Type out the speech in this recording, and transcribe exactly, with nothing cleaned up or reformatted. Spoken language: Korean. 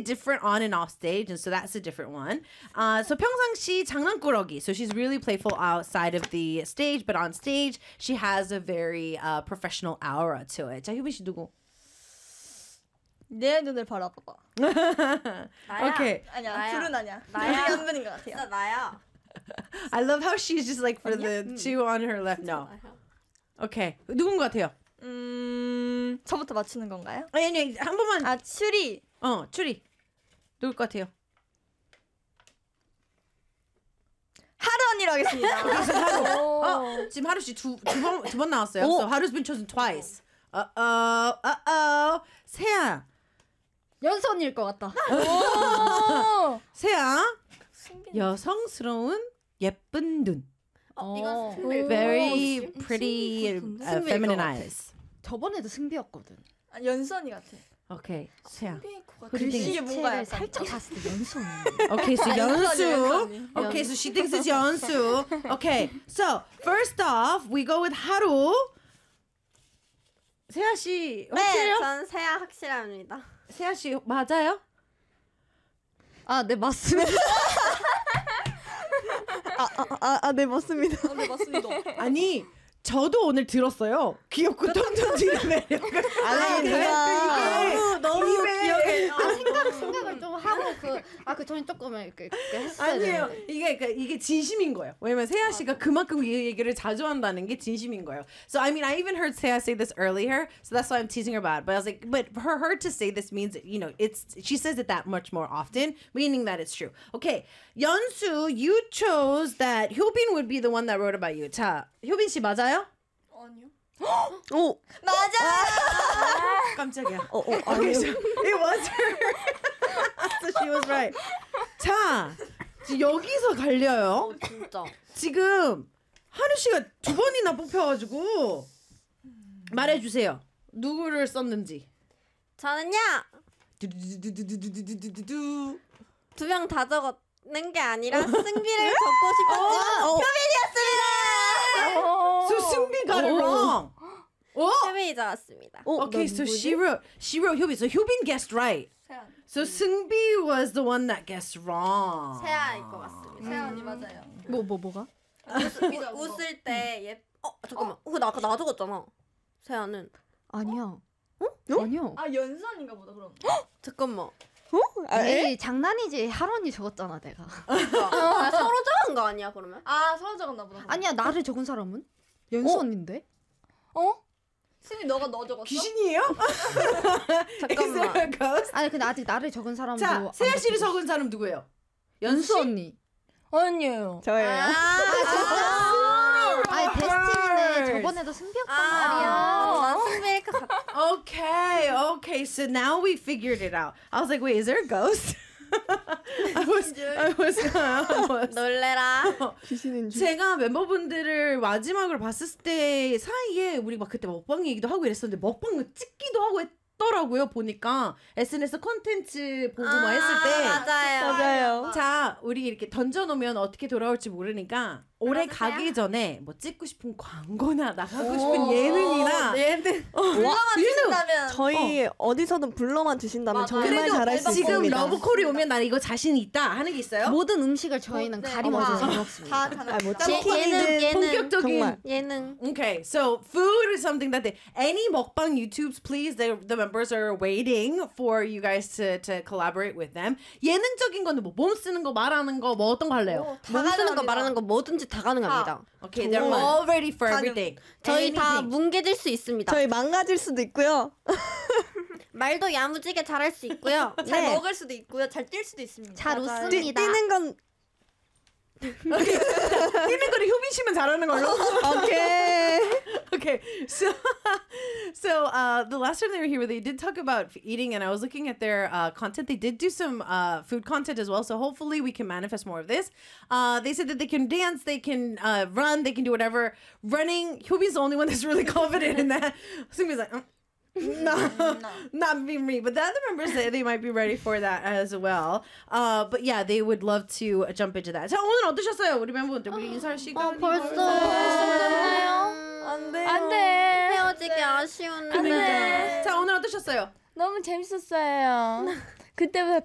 different on and off stage, and so that's a different one. Uh, so 평상시 장난꾸러기. So she's really playful outside of the stage, but on stage she has a very uh, professional aura to it. 자, 효빈 씨 누구? 내 눈을 바라봐봐. 나야. Okay. 아니야, 나야. 둘은 아니야. 나야. 둘이 한 분인 것 같아요. 진짜 나야. I love how she's just like for the two on her left. No. Okay. 누군 것 같아요? 음, 저부터 맞추는 건가요? 아니, 아니, 한 번만. 아, 추리. 어, 추리. 누굴 것 같아요? 하루 언니로 하겠습니다. 하루. 어, 지금 하루 씨두두번 두 번 나왔어요. 오. So 하루's been chosen twice. Uh oh, uh oh. 세아. 연수 언니일 것 같다. 세아. 여성스러운 예쁜 눈. 어, 이건 어. 승비. Very pretty, uh, feminine eyes. 저번에도 승비였거든. 아, 연수 언니 같아. Okay, 세아. 글씨에 뭔가 글씨를 살짝 봤을 때 연수 언니. Okay, so 연수 연수. 언니. Okay, so she thinks it's 연수. Okay, so first off, we go with 하루. 세아 씨 네, 확실해요? 전 세야 확실합니다. 세아 씨 맞아요? 아, 네 맞습니다. 아, 아, 네, 맞습니다. 네, 맞습니다. 아니 저도 오늘 들었어요. 귀엽고 tonton지는 매력을. 아니, 내가 너무, 너무 기억해. 아, 생각 생각을 좀 하고 그 아 그 전에 조금 이렇게, 이렇게 했어야 아니에요. 되는데. 이게 그 이게 진심인 거예요. 왜냐면 세아 씨가 그만큼 이 얘기를 자주 한다는 게 진심인 거예요. So I mean, I even heard Seah say this earlier, so that's why I'm teasing her about it. But I was like, but for her to say this means, you know, it's she says it that much more often, meaning that it's true. Okay, 연수, you chose that 효빈 would be the one that wrote about you. 자, 효빈 씨 맞아요? 아니요. 오, 맞아! 깜짝이야. 어, 어, okay, so it was her. So she was right. 자, 지금 여기서 갈려요. 진짜. 지금 하루 씨가 두 번이나 뽑혀가지고 말해주세요. 누구를 썼는지. 저는요 두두두두두두두두두. 두 명 다 적었는 게 아니라 승비를 적고 싶었지만 효빈이었습니다. So 승비 got it wrong. 어? 효빈이 적었습니다. Okay, so she wrote she wrote 효빈. So 효빈 guessed right. 세아. So 승비 was the one that guessed wrong. 세아일 것 같습니다. 세아 언니 맞아요. 뭐 뭐 뭐가? 웃, 웃을 때 예. 어 잠깐만. 어, 나 아까 나 적었잖아. 세아는. 아니야. 어? 아니요. 아, 연수 언니인가 보다, 그럼. 잠깐만. 에이, 장난이지. 하루 언니 적었잖아, 내가. 아, 서로 적은 거 아니야 그러면? 아, 서로 적었나 보다. 아니야, 나를 적은 사람은 연수 언니인데. 어? 승희, 너가 너 적었어? 귀신이에요? Is there 잠깐만. a ghost? 아니, 근데 아직 나를 적은 사람도 자, 안 세아 씨를 적혔어. 적은 사람 누구예요? 연수 언니. 아니에요. 저예요. 아, 아니, 베스트인데 저번에도 승비였단 말이야. 아, 난 승비일 것 같아. Okay, okay. So now we figured it out. I was like, wait, is there a ghost? I was, I was, I was. 놀래라. 제가 멤버분들을 마지막으로 봤을 때 사이에 우리 막 그때 먹방 얘기도 하고 이랬었는데 먹방을 찍기도 하고 했더라고요. 보니까 에스엔에스 콘텐츠 보고 뭐 했을 때. 맞아요. 맞아요. 자, 우리 이렇게 던져놓으면 어떻게 돌아올지 모르니까 올해 그러세요? 가기 전에 뭐 찍고 싶은 광고나 나가고 싶은 예능이나 예능. 어, 불러만 주신다면. 저희 어. 디서든 불러만 주신다면 맞아요. 정말 그래도 잘할 수 지금 있습니다. 러브콜이 오면 나 이거 자신 있다 하는 게 있어요? 모든 음식을 저희는 네. 가리면서 어, 먹습니다. 다 가능. 아, 뭐 예, 예능, 치킨이든 예능. 본격적인 정말. 예능. Okay, so food is something that they any mukbang YouTubes, please. The the members are waiting for you guys to to collaborate with them. 예능적인 거는 뭐 몸 쓰는 거 말하는 거 뭐 어떤 거 할래요? 몸 쓰는 거 말하는 거 뭐든지 다 가능합니다. Okay, they're 정말. all ready for 가능. everything. 저희 다 Anything. 뭉개질 수 있습니다. 저희 망가질 수도 있고요. 말도 야무지게 잘할 수 있고요. 잘 네. 먹을 수도 있고요. 잘 뛸 수도 있습니다. 잘 맞아요. 뛰, 웃습니다. 뛰는 건 뛰는 거를 효빈 씨만 잘하는 걸로. 오케이. Okay, so so uh, the last time they were here, they did talk about eating, and I was looking at their uh, content. They did do some uh, food content as well, so hopefully we can manifest more of this. Uh, they said that they can dance, they can uh, run, they can do whatever. Running, Hyobin's the only one that's really confident in that. Sungmi's like, mm, no, not being me, but the other members say they might be ready for that as well. Uh, but yeah, they would love to jump into that. 자, 오늘 어떠셨어요, 우리 멤버분들? 우리 인사할 시간이 안 돼. 안 돼. 헤어지기 아쉬운데. 자, 오늘 어떠셨어요? 너무 재밌었어요. 그때보다